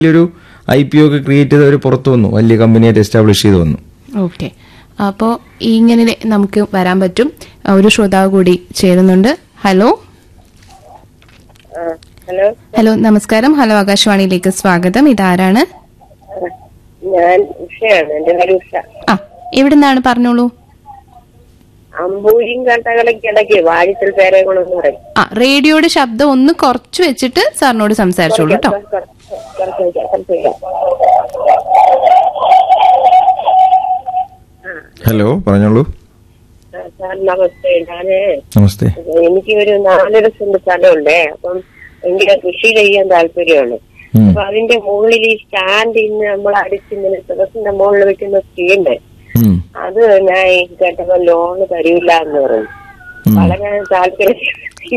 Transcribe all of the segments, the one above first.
വലിയൊരു IPO ഒക്കെ create ചെയ്ത് അവർ പുറത്തു വന്നു, വലിയ കമ്പനിയായിട്ട് എസ്റ്റാബ്ലിഷ് ചെയ്ത് വന്നു. ഓക്കെ, അപ്പോൾ ഇങ്ങനെ നമുക്ക് വരാൻ പറ്റും. ഒരു ശ്രോതാവ് കൂടി ചേരുന്നുണ്ട്. ഹലോ ഹലോ ഹലോ നമസ്കാരം. ഹലോ ആകാശവാണിയിലേക്ക് സ്വാഗതം. ഇതാരാണ്? ഞാൻ ഉഷയാണ്. എന്റെ പേര് ഉഷ. ആ, എവിടുന്നാണ്? പറഞ്ഞോളൂ. അമ്പൂരിയും കട്ടകളൊക്കെ വാഴിച്ചൽ പേരകുളെന്ന് പറയും. ആ, റേഡിയോയുടെ ശബ്ദം ഒന്ന് കുറച്ച് വെച്ചിട്ട് സാറിനോട് സംസാരിച്ചോളൂ കേട്ടോ. ഹലോ, പറഞ്ഞോളൂ. സാർ നമസ്തേ. നമസ്തേ. എനിക്ക് ഒരു 4 സെന്റ് സ്ഥലമുണ്ടേ. അപ്പം എനിക്ക് കൃഷി ചെയ്യാൻ താല്പര്യമാണ്. അപ്പൊ അതിന്റെ മുകളിൽ ഈ സ്റ്റാൻഡ് നമ്മൾ അടിച്ചിങ്ങനെ ടെറസിന്റെ മുകളിൽ വെക്കുന്ന സ്ക്രീനുണ്ട്. അത് ഞാൻ കേട്ടപ്പോ ലോണ് തരില്ല എന്ന് പറഞ്ഞു. വളരെ താല്പര്യം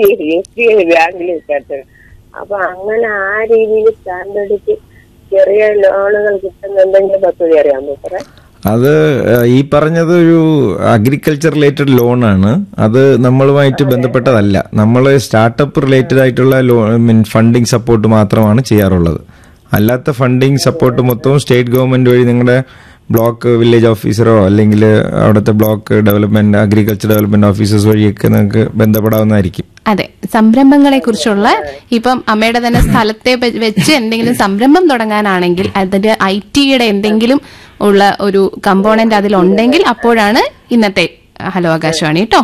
ബാങ്കിൽ കേട്ടത്. അപ്പൊ അങ്ങനെ ആ രീതിയിൽ സ്റ്റാൻഡ് അടിച്ച് ചെറിയ ലോണുകൾ കിട്ടുന്നുണ്ടെങ്കിൽ പദ്ധതി അറിയാമോ സാറേ? അത് ഈ പറഞ്ഞത് ഒരു അഗ്രികൾച്ചർ റിലേറ്റഡ് ലോണാണ്. അത് നമ്മളുമായിട്ട് ബന്ധപ്പെട്ടതല്ല. നമ്മൾ സ്റ്റാർട്ടപ്പ് റിലേറ്റഡ് ആയിട്ടുള്ള ഫണ്ടിങ് സപ്പോർട്ട് മാത്രമാണ് ചെയ്യാറുള്ളത്. അല്ലാത്ത ഫണ്ടിങ് സപ്പോർട്ട് മൊത്തവും സ്റ്റേറ്റ് ഗവൺമെന്റ് വഴി നിങ്ങളുടെ ബ്ലോക്ക് വില്ലേജ് ഓഫീസറോ അല്ലെങ്കിൽ അവിടുത്തെ block development agriculture development officers വഴിയൊക്കെ നിങ്ങൾക്ക് ബന്ധപ്പെടാവുന്നതായിരിക്കും. അതെ, സംരംഭങ്ങളെ കുറിച്ചുള്ള ഇപ്പം അമ്മയുടെ തന്നെ സ്ഥലത്തെ വെച്ച് എന്തെങ്കിലും സംരംഭം തുടങ്ങാനാണെങ്കിൽ അതിന്റെ IT-യുടെ എന്തെങ്കിലും ഉള്ള ഒരു കമ്പോണന്റ് അതിലുണ്ടെങ്കിൽ അപ്പോഴാണ് ഇന്നത്തെ ഹലോ ആകാശവാണി കേട്ടോ.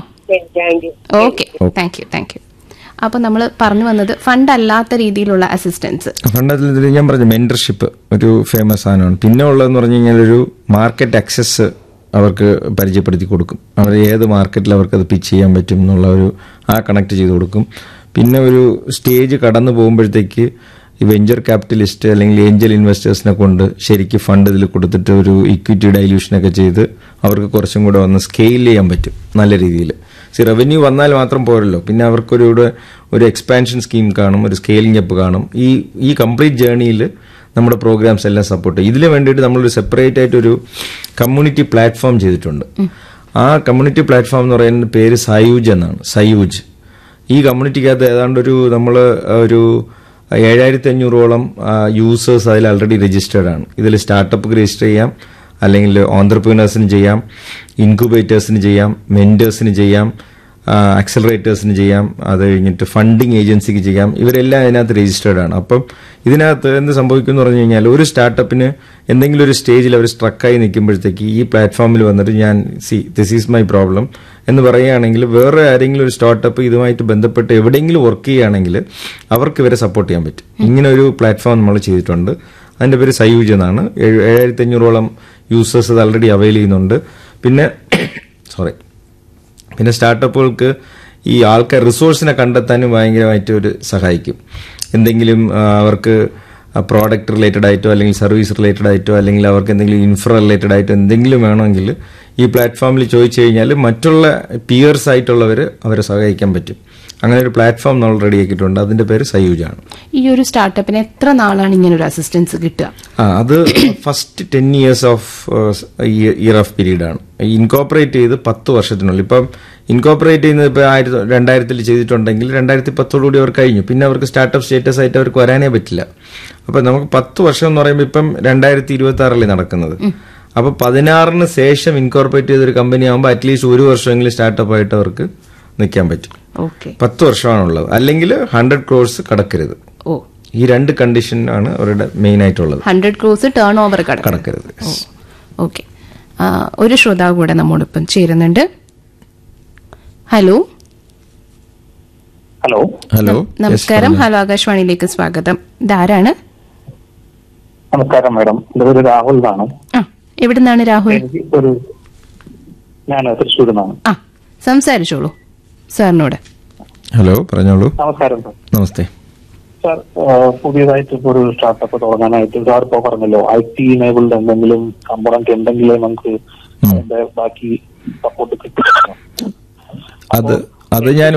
Okay, thank you. അപ്പൊ നമ്മൾ പറഞ്ഞു വന്നത് ഫണ്ട് അല്ലാത്ത രീതിയിലുള്ള അസിസ്റ്റൻസ്. ഫണ്ട് ഞാൻ പറഞ്ഞു മെന്റർഷിപ്പ് ഒരു ഫേമസ് സാധനമാണ്. പിന്നെ ഉള്ളതെന്ന് പറഞ്ഞു കഴിഞ്ഞാൽ ഒരു മാർക്കറ്റ് ആക്സസ് അവർക്ക് പരിചയപ്പെടുത്തി കൊടുക്കും. അവർ ഏത് മാർക്കറ്റിൽ അവർക്ക് അത് പിച്ച് ചെയ്യാൻ പറ്റും എന്നുള്ള ഒരു കണക്ട് ചെയ്ത് കൊടുക്കും. പിന്നെ ഒരു സ്റ്റേജ് കടന്നു പോകുമ്പോഴത്തേക്ക് ഈ വെഞ്ചർ ക്യാപിറ്റലിസ്റ്റ് അല്ലെങ്കിൽ ഏഞ്ചൽ ഇൻവെസ്റ്റേഴ്സിനെ കൊണ്ട് ശരിക്കും ഫണ്ട് ഇതിൽ കൊടുത്തിട്ട് ഒരു ഇക്വിറ്റി ഡൈല്യൂഷനൊക്കെ ചെയ്ത് അവർക്ക് കുറച്ചും കൂടെ ഒന്ന് സ്കെയിൽ ചെയ്യാൻ പറ്റും നല്ല രീതിയിൽ. റവന്യൂ വന്നാൽ മാത്രം പോരല്ലോ, പിന്നെ അവർക്കൊരു എക്സ്പാൻഷൻ സ്കീം കാണും, ഒരു സ്കെയിലിംഗ് അപ്പ് കാണും. ഈ കംപ്ലീറ്റ് ജേർണിയിൽ നമ്മുടെ പ്രോഗ്രാംസ് എല്ലാം സപ്പോർട്ട് ചെയ്യും. ഇതിന് വേണ്ടിയിട്ട് നമ്മളൊരു സെപ്പറേറ്റ് ആയിട്ടൊരു കമ്മ്യൂണിറ്റി പ്ലാറ്റ്ഫോം ചെയ്തിട്ടുണ്ട്. ആ കമ്മ്യൂണിറ്റി പ്ലാറ്റ്ഫോം എന്ന് പറയുന്ന പേര് സയൂജ് എന്നാണ്. സയൂജ് ഈ കമ്മ്യൂണിറ്റിക്കകത്ത് ഏതാണ്ട് നമ്മൾ ഒരു 7500-ഓളം യൂസേഴ്സ് അതിൽ ആൾറെഡി രജിസ്റ്റേർഡ് ആണ്. ഇതിൽ സ്റ്റാർട്ടപ്പ് രജിസ്റ്റർ ചെയ്യാം, അല്ലെങ്കിൽ ഓൺട്രപ്രീനേഴ്സിന് ചെയ്യാം, ഇൻക്യുബേറ്റേഴ്സിന് ചെയ്യാം, മെന്റേഴ്സിന് ചെയ്യാം, ആക്സലറേറ്റേഴ്സിന് ചെയ്യാം, അത് കഴിഞ്ഞിട്ട് ഫണ്ടിങ് ഏജൻസിക്ക് ചെയ്യാം. ഇവരെല്ലാം ഇതിനകത്ത് രജിസ്റ്റേർഡ് ആണ്. അപ്പം ഇതിനകത്ത് എന്ത് സംഭവിക്കും എന്ന് പറഞ്ഞു കഴിഞ്ഞാൽ ഒരു സ്റ്റാർട്ടപ്പിന് എന്തെങ്കിലും ഒരു സ്റ്റേജിൽ അവർ സ്ട്രക്കായി നിൽക്കുമ്പോഴത്തേക്ക് ഈ പ്ലാറ്റ്ഫോമിൽ വന്നിട്ട് ഞാൻ ദിസ് ഈസ് മൈ പ്രോബ്ലം എന്ന് പറയുകയാണെങ്കിൽ വേറെ ആരെങ്കിലും ഒരു സ്റ്റാർട്ടപ്പ് ഇതുമായിട്ട് ബന്ധപ്പെട്ട് എവിടെയെങ്കിലും വർക്ക് ചെയ്യുകയാണെങ്കിൽ അവർക്ക് ഇവരെ സപ്പോർട്ട് ചെയ്യാൻ പറ്റും. ഇങ്ങനെ ഒരു പ്ലാറ്റ്ഫോം നമ്മൾ ചെയ്തിട്ടുണ്ട്. അതിന്റെ പേര് സയൂജ് എന്നാണ്. 7500-ഓളം യൂസേഴ്സ് അത് ആൾറെഡി അവൈൽ ചെയ്യുന്നുണ്ട്. പിന്നെ സ്റ്റാർട്ടപ്പുകൾക്ക് ഈ ആൾക്കാർ റിസോഴ്സിനെ കണ്ടെത്താനും ഭയങ്കരമായിട്ട് ഒരു സഹായിക്കും. എന്തെങ്കിലും അവർക്ക് പ്രോഡക്റ്റ് റിലേറ്റഡ് ആയിട്ടോ അല്ലെങ്കിൽ സർവീസ് റിലേറ്റഡ് ആയിട്ടോ അല്ലെങ്കിൽ അവർക്ക് എന്തെങ്കിലും ഇൻഫ്ര റിലേറ്റഡ് ആയിട്ടോ എന്തെങ്കിലും വേണമെങ്കിൽ ഈ പ്ലാറ്റ്ഫോമിൽ ചോദിച്ചു കഴിഞ്ഞാൽ മറ്റുള്ള പിയേഴ്സ് ആയിട്ടുള്ളവർ അവരെ സഹായിക്കാൻ പറ്റും. അങ്ങനെ ഒരു പ്ലാറ്റ്ഫോം നമ്മൾ റെഡിയാക്കിയിട്ടുണ്ട്. അതിന്റെ പേര് സയൂജാണ്. ഈ ഒരു സ്റ്റാർട്ടപ്പിന് എത്ര നാളാണ് ഇങ്ങനെ ഒരു അസിസ്റ്റൻസ് കിട്ടുക? അത് first 10 years of year of period ആണ്. ഇൻകോപ്പറേറ്റ് ചെയ്ത് 10 വർഷത്തിനുള്ളിൽ. ഇപ്പം ഇൻകോപ്പറേറ്റ് ചെയ്യുന്നത് ഇപ്പോൾ 2000 ചെയ്തിട്ടുണ്ടെങ്കിൽ 2010 അവർ കഴിഞ്ഞു. പിന്നെ അവർക്ക് സ്റ്റാർട്ടപ്പ് സ്റ്റേറ്റസ് ആയിട്ട് അവർക്ക് വരാനേ പറ്റില്ല. അപ്പം നമുക്ക് 10 വർഷം എന്ന് പറയുമ്പോൾ ഇപ്പം 2026 നടക്കുന്നത്. അപ്പൊ 16 ശേഷം ഇൻകോർപ്പറേറ്റ് ചെയ്തൊരു കമ്പനി ആകുമ്പോൾ അറ്റ്ലീസ്റ്റ് 1 വർഷമെങ്കിലും സ്റ്റാർട്ടപ്പ് ആയിട്ട് അവർക്ക് നിൽക്കാൻ പറ്റും. 10 വർഷമാണുള്ളത്. അല്ലെങ്കിൽ 100 crores കടക്കരുത്. ഈ 2 കണ്ടീഷൻ ആണ് അവരുടെ മെയിൻ ആയിട്ടുള്ളത്. 100 crores ടേൺ ഓവർ കടക്കരുത്. ഓക്കെ, ഒരു ശ്രോതാവ് കൂടെ നമ്മോടൊപ്പം ചേരുന്നുണ്ട്. ഹലോ നമസ്കാരം. ഹലോ ആകാശവാണിയിലേക്ക് സ്വാഗതം. ഇതാരാണ്? നമസ്കാരം മാഡം, എന്റെ പേര് രാഹുൽ എന്നാണ്. എവിടുന്നാണ് രാഹുൽ? ഞാൻ തൃശ്ശൂരിൽ നിന്നാണ്. സംസാരിച്ചോളൂ സാറിനോട്. ഹലോ, പറഞ്ഞോളൂ. നമസ്കാരം സാർ. നമസ്തേ സാർ. പുതിയതായിട്ട് ഇപ്പോൾ ഒരു സ്റ്റാർട്ടപ്പ് തുടങ്ങാനായിട്ട് സാർ ഇപ്പോൾ പറഞ്ഞല്ലോ IT എനേബിൾഡ് എന്തെങ്കിലും കമ്പോണന്റ് ഉണ്ടെങ്കിലേ നമുക്ക് ബാക്കി സപ്പോർട്ട് കിട്ടും. അത് ഞാൻ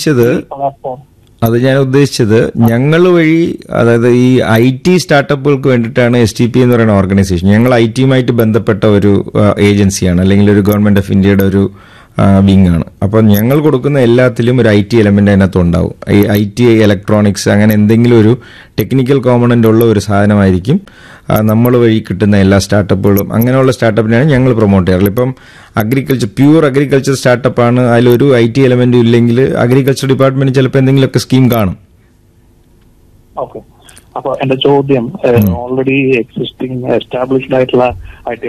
ഉദ്ദേശിച്ചത് ഞങ്ങൾ വഴി, അതായത് ഈ IT സ്റ്റാർട്ടപ്പുകൾക്ക് വേണ്ടിയിട്ടാണ് STP എന്ന് പറയുന്ന ഓർഗനൈസേഷൻ. ഞങ്ങൾ IT യുമായിട്ട് ബന്ധപ്പെട്ട ഒരു ഏജൻസിയാണ്, അല്ലെങ്കിൽ ഒരു ഗവൺമെന്റ് ഓഫ് ഇന്ത്യയുടെ ഒരു വിങ് ആണ്. അപ്പം ഞങ്ങൾ കൊടുക്കുന്ന എല്ലാത്തിലും ഒരു IT എലമെന്റ് അതിനകത്ത് ഉണ്ടാവും. ഈ IT, ഇലക്ട്രോണിക്സ് അങ്ങനെ എന്തെങ്കിലും ഒരു ടെക്നിക്കൽ കോമ്പണന്റ് ഉള്ള ഒരു സാധനമായിരിക്കും നമ്മൾ വഴി കിട്ടുന്ന എല്ലാ സ്റ്റാർട്ടപ്പുകളും. അങ്ങനെയുള്ള സ്റ്റാർട്ടപ്പിനെയാണ് ഞങ്ങൾ പ്രൊമോട്ട് ചെയ്യാറുള്ളത്. ഇപ്പം പ്യൂർ അഗ്രികൾച്ചർ സ്റ്റാർട്ടപ്പാണ്, അതിലൊരു IT എലമെന്റും ഇല്ലെങ്കിൽ അഗ്രികൾച്ചർ ഡിപ്പാർട്ട്മെന്റ് ചിലപ്പോൾ എന്തെങ്കിലുമൊക്കെ സ്കീം കാണും. ഓക്കെ. അപ്പൊ എന്റെ ചോദ്യം, ഓൾറെഡി എക്സിസ്റ്റിംഗ് എസ്റ്റാബ്ലിഷ്ഡ് ആയിട്ടുള്ള IT